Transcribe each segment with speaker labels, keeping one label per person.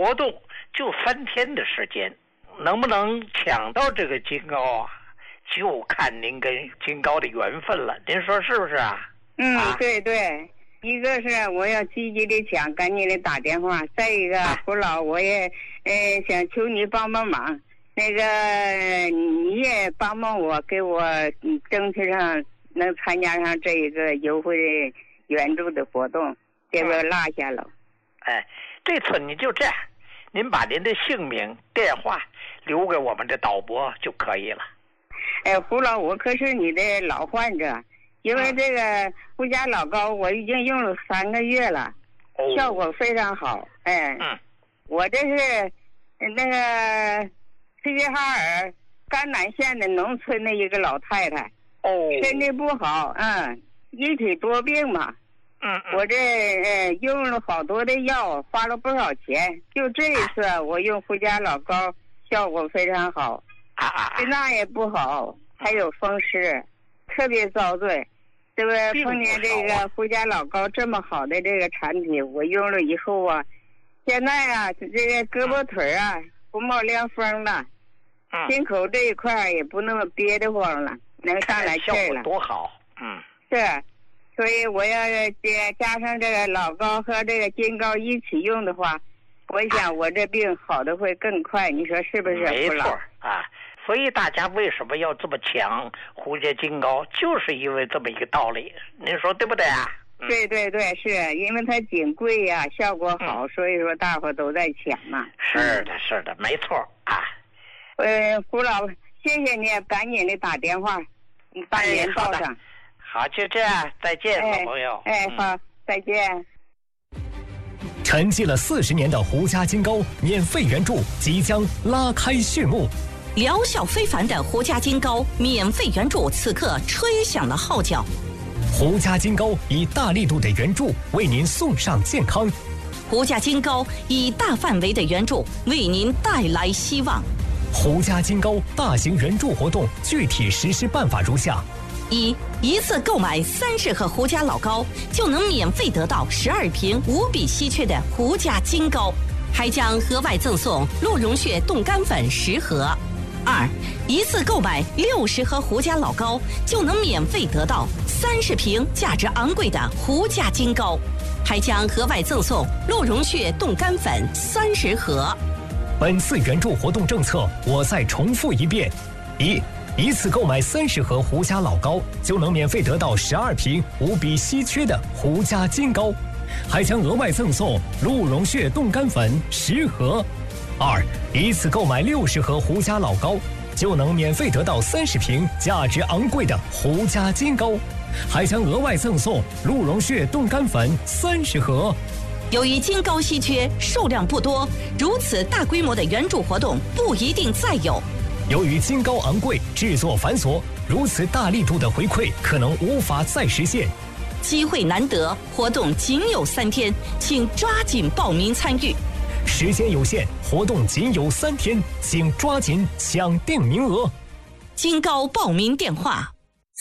Speaker 1: 活动就3天的时间，能不能抢到这个金高啊，就看您跟金高的缘分了。您说是不是啊？
Speaker 2: 对对，一个是我要积极的抢，赶紧的打电话；再一个，胡老，我也想求你帮帮忙，那个你也帮帮我，给我争取上能参加上这一个优惠援助的活动，别落下了。
Speaker 1: 这次你就这样，您把您的姓名、电话留给我们的导播就可以了。
Speaker 2: 胡老，我可是你的老患者。因为这个胡家老高我已经用了3个月了，效果非常好。我这是那个齐齐哈尔甘南县的农村的一个老太太，身体不好，一腿多病嘛。我这用了好多的药，花了不少钱。就这一次我用胡家老高效果非常好，心脏也不好，还有风湿，特别遭罪。这个碰见这个胡家老高这么好的这个产品，我用了以后啊，现在啊这个胳膊腿啊不冒凉风了，心口这一块也不那么憋得慌了，能上来气儿了，
Speaker 1: 多好。
Speaker 2: 是，所以我要加上这个老高和这个金高一起用的话，我想我这病好的会更快，你说是不是？
Speaker 1: 没错啊。所以大家为什么要这么抢胡家金高，就是因为这么一个道理，您说对不对啊？
Speaker 2: 对对对，是因为它仅贵呀，效果好，所以说大伙都在抢嘛。
Speaker 1: 是的，是的，没错啊。
Speaker 2: 胡老，谢谢你，赶紧的打电话，你把人报上。
Speaker 1: 好，就这样，再见，老朋友。
Speaker 2: 好，再见。
Speaker 3: 沉寂了40年的胡家金高免费援助即将拉开序幕。
Speaker 4: 疗效非凡的胡家金高免费援助此刻吹响了号角。
Speaker 3: 胡家金高以大力度的援助为您送上健康。
Speaker 4: 胡家金高以大范围的援助为您带来希望。
Speaker 3: 胡家金高大型援助活动具体实施办法如下：
Speaker 4: 一次购买30盒胡家老高，就能免费得到12瓶无比稀缺的胡家金高，还将额外赠送鹿茸血冻干粉10盒。一次购买60盒胡家老高，就能免费得到30瓶价值昂贵的胡家金高，还将额外赠送鹿茸血冻干粉30盒。
Speaker 3: 本次援助活动政策我再重复一遍：一次购买30盒胡家老高，就能免费得到12瓶无比稀缺的胡家金高，还将额外赠送鹿茸血冻干粉10盒。一次购买60盒胡家老高，就能免费得到30瓶价值昂贵的胡家金高，还将额外赠送鹿茸血冻干粉30盒。
Speaker 4: 由于金高稀缺，数量不多，如此大规模的援助活动不一定再有。
Speaker 3: 由于金高昂贵，制作繁琐，如此大力度的回馈可能无法再实现。
Speaker 4: 机会难得，活动仅有3天，请抓紧报名参与。
Speaker 3: 时间有限，活动仅有3天，请抓紧抢订名额。
Speaker 4: 金高报名电话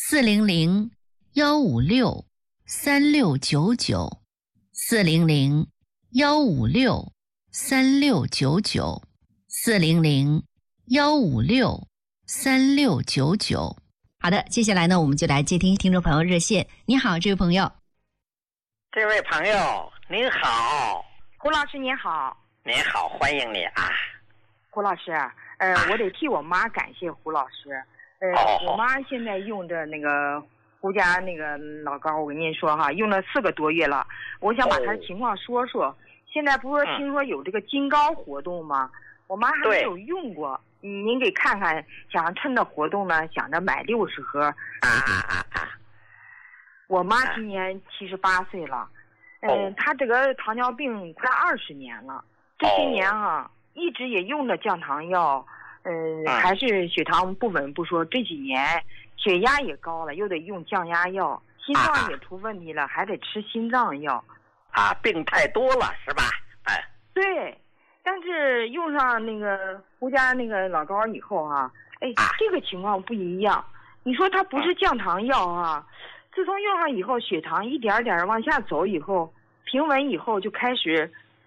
Speaker 5: 400-156-3699，400-156-3699。好的，接下来呢，我们就来接听听众朋友热线。你好，这位朋友。
Speaker 1: 这位朋友您好。
Speaker 6: 胡老师您好。
Speaker 1: 您好，欢迎你啊。
Speaker 6: 胡老师，我得替我妈感谢胡老师。我妈现在用着那个胡家那个老高，我跟您说哈，用了4个多月了。我想把她的情况说说。现在不是听说有这个金高活动吗？我妈还没有用过，您给看看，想趁着活动呢，想着买60盒。我妈今年78岁了，她这个糖尿病快20年了。这些年啊，一直也用着降糖药，还是血糖不稳不说，这几年血压也高了，又得用降压药，心脏也出问题了，还得吃心脏药。
Speaker 1: 病太多了是吧？
Speaker 6: 对，但是用上那个胡家那个老高以后啊，这个情况不一样。你说它不是降糖药啊，自从用上以后，血糖一点点往下走以后，平稳以后就开始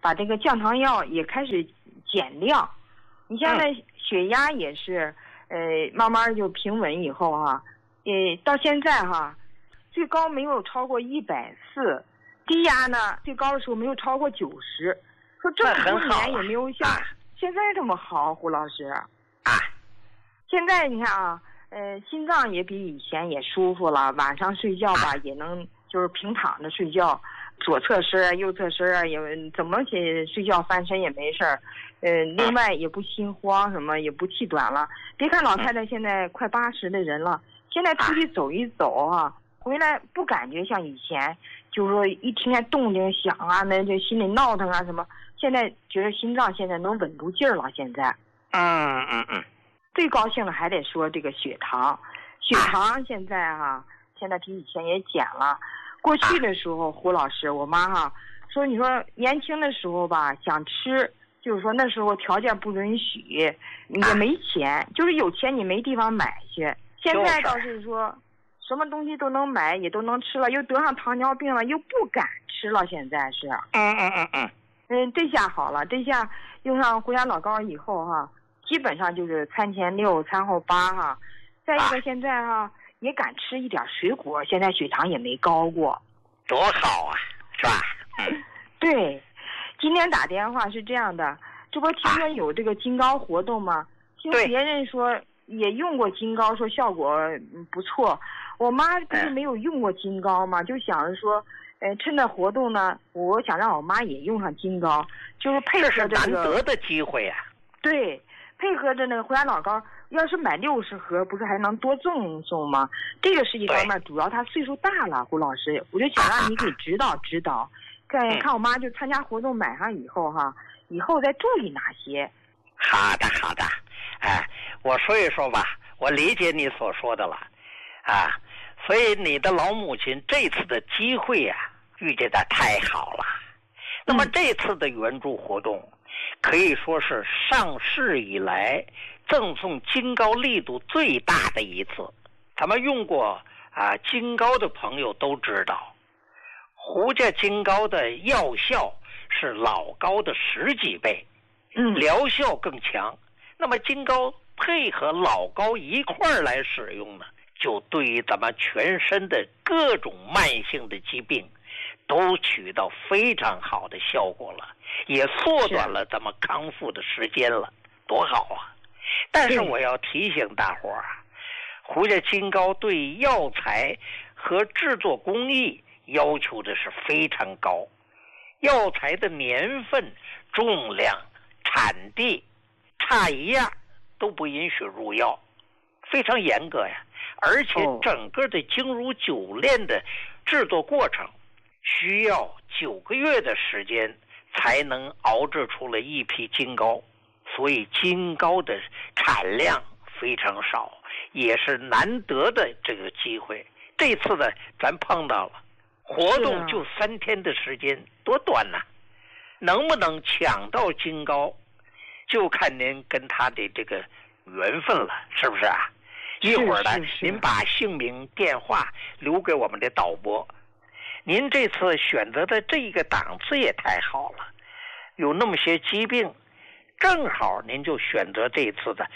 Speaker 6: 把这个降糖药也开始减量。你现在血压也是，慢慢就平稳以后哈，到现在哈，最高没有超过140，低压呢最高的时候没有超过90。说这么多年也没有像现在这么好，胡老师。现在你看啊，心脏也比以前也舒服了，晚上睡觉吧也能就是平躺着睡觉，左侧身右侧身也怎么睡觉翻身也没事儿。另外也不心慌，什么也不气短了。别看老太太现在快80的人了，现在出去走一走啊，回来不感觉像以前，就是说一听见动静响啊，那就心里闹腾啊什么。现在觉得心脏现在能稳住劲儿了。现在，最高兴的还得说这个血糖现在现在比以前也减了。过去的时候，胡老师，我妈说，你说年轻的时候吧，想吃，就是说那时候条件不允许，也没钱，就是有钱你没地方买去。现在倒是说，什么东西都能买，也都能吃了，又得上糖尿病了，又不敢吃了。现在是，这下好了，这下用上胡家老膏以后基本上就是餐前6，餐后8再一个现在也敢吃一点水果，现在血糖也没高过，
Speaker 1: 多好啊，是吧？
Speaker 6: 对，今天打电话是这样的，这不听说有这个金膏活动吗？听别人说也用过金膏，说效果不错。我妈不是没有用过金膏吗？就想着说，趁着活动呢，我想让我妈也用上金膏，就是配合着
Speaker 1: 这是难得的机会啊。
Speaker 6: 对，配合着那个胡家老膏，要是买60盒，不是还能多赠吗？这个是一方面，主要她岁数大了，胡老师，我就想让你给指导指导，看我妈就参加活动买上以后以后再注意哪些。
Speaker 1: 好的，我说一说吧，我理解你所说的了，所以你的老母亲这次的机会遇见的太好了。那么这次的援助活动可以说是上市以来赠送金膏力度最大的一次。咱们用过金膏的朋友都知道，胡家金膏的药效是老膏的10几倍，疗效更强。那么金膏配合老膏一块儿来使用呢，就对于咱们全身的各种慢性的疾病都起到非常好的效果了，也缩短了咱们康复的时间了，多好啊！但是我要提醒大伙儿胡家金膏对药材和制作工艺要求的是非常高，药材的年份、重量、产地差一样都不允许入药，非常严格呀。而且整个的精如酒炼的制作过程需要9个月的时间才能熬制出了一批金膏，所以金膏的产量非常少，也是难得的这个机会。这次呢，咱碰到了活动，就3天的时间，多短呐！能不能抢到金膏，就看您跟他的这个缘分了，是不是啊？一会儿呢，您把姓名、电话留给我们的导播。您这次选择的这个档次也太好了，有那么些疾病，正好您就选择这次的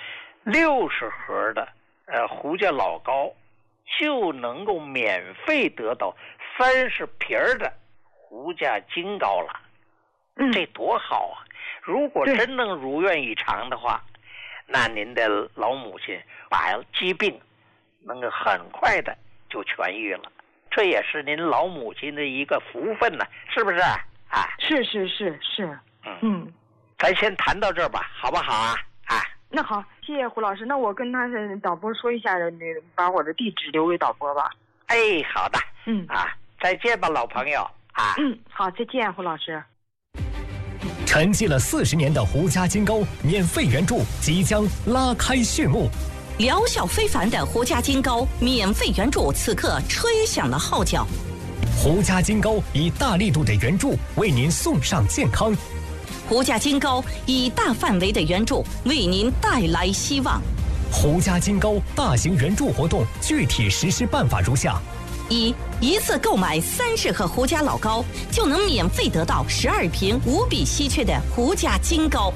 Speaker 1: 60盒的胡家老膏，就能够免费得到30瓶的胡家金膏了。这多好啊！如果真能如愿以偿的话，那您的老母亲把疾病能够很快的就痊愈了，这也是您老母亲的一个福分呢，是不是啊？
Speaker 6: 是。
Speaker 1: 咱先谈到这儿吧，好不好啊？
Speaker 6: 那好，谢谢胡老师。那我跟他的导播说一下，把我的地址留给导播吧。
Speaker 1: 好的。再见吧，老朋友啊。
Speaker 6: 好，再见，胡老师。
Speaker 3: 沉寂了40年的胡家金膏免费援助即将拉开序幕，
Speaker 4: 疗效非凡的胡家金膏免费援助此刻吹响了号角。
Speaker 3: 胡家金膏以大力度的援助为您送上健康，
Speaker 4: 胡家金膏以大范围的援助为您带来希望。
Speaker 3: 胡家金膏大型援助活动具体实施办法如下：
Speaker 4: 一次购买30盒胡家老膏，就能免费得到12瓶无比稀缺的胡家金膏。